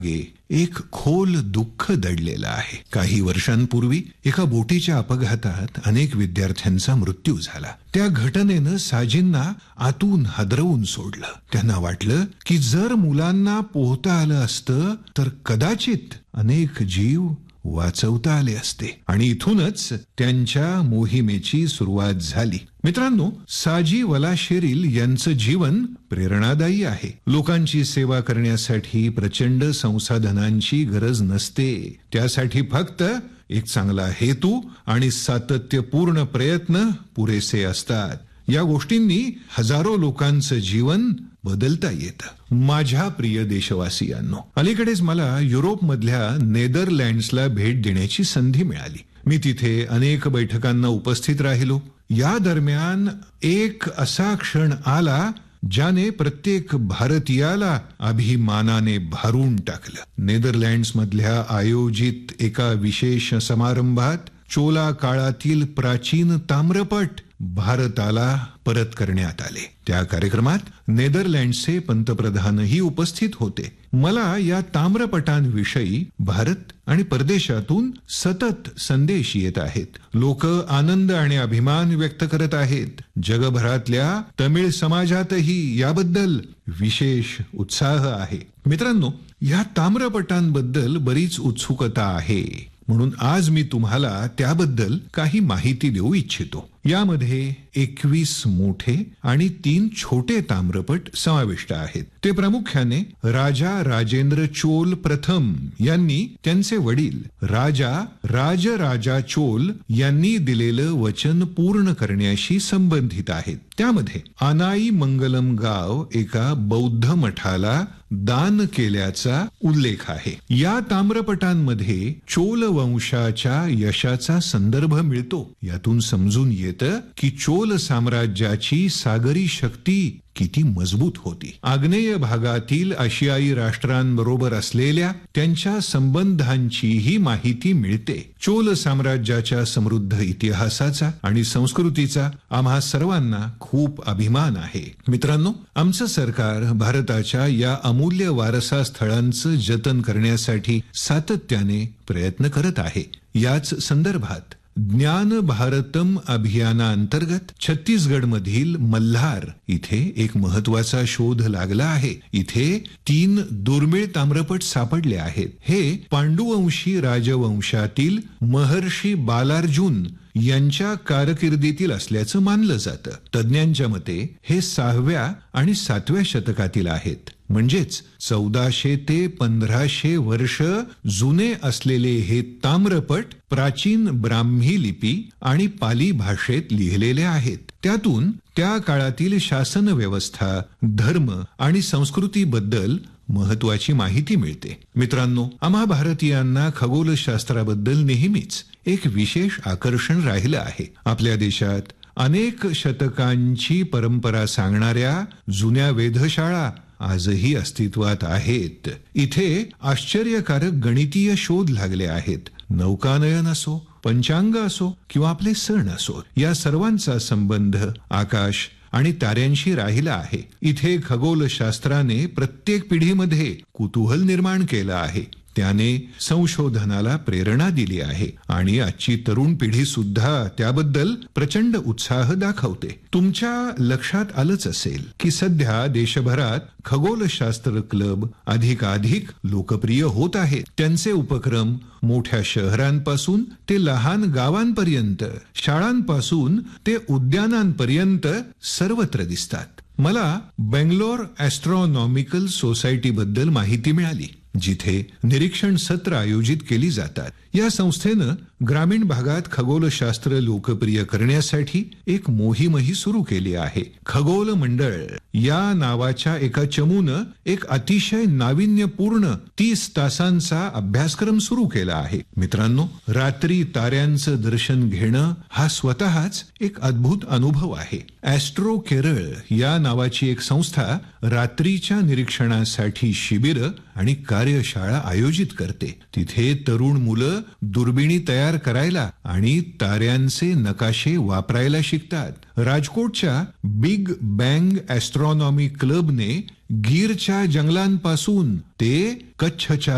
एक खोल दुःख दडलेलं आहे. काही वर्षांपूर्वी एका बोटीच्या अपघातात अनेक विद्यार्थ्यांचा मृत्यू झाला. त्या घटनेनं साजिंना आतून हादरवून सोडलं. त्यांना वाटलं की जर मुलांना पोहता आलं असतं तर कदाचित अनेक जीव वाचवता आले असते. आणि इथूनच त्यांच्या मोहिमेची सुरुवात झाली. मित्रांनो, साजी वलाशेरील यांचं जीवन प्रेरणादायी आहे. लोकांची सेवा करण्यासाठी प्रचंड संसाधनांची गरज नसते. त्यासाठी फक्त एक चांगला हेतू आणि सातत्यपूर्ण प्रयत्न पुरेसे असतात. या गोष्टींनी हजारो लोकांचं जीवन बदलता येतं. माझ्या प्रिय देशवासियांनो, अलीकडेच मला युरोपमधल्या नेदरलँड्सला भेट देण्याची संधी मिळाली. मी तिथे अनेक बैठकांना उपस्थित राहिलो. या दरम्यान एक असा क्षण आला ज्याने प्रत्येक भारतीयाला अभिमानाने भारून टाकलं. नेदरलँड्स मधल्या आयोजित एका विशेष समारंभात चोला काळातील प्राचीन ताम्रपट भारताला परत करण्यात आले. त्या कार्यक्रमात नेदरलँड्सचे पंतप्रधानही उपस्थित होते. मला या ताम्रपटांविषयी भारत आणि परदेशातून सतत संदेश येत आहेत. लोक आनंद आणि अभिमान व्यक्त करत आहेत. जगभरातल्या तमिळ समाजातही याबद्दल विशेष उत्साह आहे. मित्रांनो, या ताम्रपटांबद्दल बरीच उत्सुकता आहे. म्हणून आज मी तुम्हाला त्याबद्दल काही माहिती देऊ इच्छितो. यामध्ये 21 मोठे आणि 3 छोटे ताम्रपट समाविष्ट आहेत. ते प्रामुख्याने राजा राजेंद्र चोल प्रथम यांनी त्यांचे वडील राजा राजराजा चोल यांनी दिलेलं वचन पूर्ण करण्याशी संबंधित आहेत. त्यामध्ये आनाई मंगलम गाव एका बौद्ध मठाला दान केल्याचा उल्लेख आहे. या ताम्रपटांमध्ये चोल वंशाच्या यशाचा संदर्भ मिळतो. यातून समजून येतं की चोल साम्राज्याची सागरी शक्ती किती मजबूत होती. आग्नेय भागातील आशियाई राष्ट्रांबरोबर असलेल्या त्यांच्या संबंधांचीही माहिती मिळते. चोल साम्राज्याच्या समृद्ध इतिहासाचा आणि संस्कृतीचा आम्हा सर्वांना खूप अभिमान आहे. मित्रांनो, आमचं सरकार भारताच्या या अमूल्य वारसा स्थळांचं जतन करण्यासाठी सातत्याने प्रयत्न करत आहे. याच संदर्भात ज्ञान भारतम अभियानाअंतर्गत छत्तीसगडमधील मल्हार इथे एक महत्वाचा शोध लागला आहे. इथे 3 दुर्मिळ ताम्रपट सापडले आहेत. हे पांडुवंशी राजवंशातील महर्षी बालार्जुन यांच्या कारकिर्दीतील असल्याचं मानलं जातं. तज्ञांच्या मते हे 6व्या आणि 7व्या शतकातील आहेत. म्हणजेच 1400 ते 1500 वर्ष जुने असलेले हे ताम्रपट प्राचीन ब्राह्मी लिपी आणि पाली भाषेत लिहिलेले आहेत. त्यातून त्या काळातील शासन व्यवस्था, धर्म आणि संस्कृतीबद्दल महत्वाची माहिती मिळते. मित्रांनो, आम्हा भारतीयांना खगोलशास्त्राबद्दल नेहमीच एक विशेष आकर्षण राहिलं आहे. आपल्या देशात अनेक शतकांची परंपरा सांगणाऱ्या जुन्या वेधशाळा आजही अस्तित्वात आहेत. इथे आश्चर्यकारक गणितीय शोध लागले आहेत. नौकानयन असो, पंचांग असो किंवा आपले सण असो, या सर्वांचा संबंध आकाश आणि ताऱ्यांशी राहिला आहे. इथे खगोलशास्त्राने प्रत्येक पिढीमध्ये कुतूहल निर्माण केलं आहे. त्याने संशोधनाला प्रेरणा दिली आहे आणि आजची तरुण पिढी सुद्धा त्याबद्दल प्रचंड उत्साह दाखवते. तुमच्या लक्षात आलंच असेल की सध्या देशभरात खगोलशास्त्र क्लब अधिकाधिक लोकप्रिय होत आहेत. त्यांचे उपक्रम मोठ्या शहरांपासून ते लहान गावांपर्यंत, शाळांपासून ते उद्यानांपर्यंत सर्वत्र दिसतात. मला बेंगलोर ॲस्ट्रॉनॉमिकल सोसायटी बद्दल माहिती मिळाली, जिथे निरीक्षण सत्र आयोजित केली जातात. या संस्थेनं ग्रामीण भागात खगोलशास्त्र लोकप्रिय करण्यासाठी एक मोहीमही सुरू केली आहे. खगोल मंडळ या नावाच्या एका चमूनं एक अतिशय नाविन्यपूर्ण 30 तासांचा अभ्यासक्रम सुरू केला आहे. मित्रांनो, रात्री ताऱ्यांचं दर्शन घेणं हा स्वतःच एक अद्भुत अनुभव आहे. ॲस्ट्रो केरळ या नावाची एक संस्था रात्रीच्या निरीक्षणासाठी शिबिर आणि कार्यशाळा आयोजित करते. तिथे तरुण मुलं दुर्बिणी तयार करायला आणि ताऱ्यांचे नकाशे वापरायला शिकतात. राजकोटच्या बिग बँग ॲस्ट्रॉनॉमी क्लबने गीरच्या जंगलांपासून ते कच्छच्या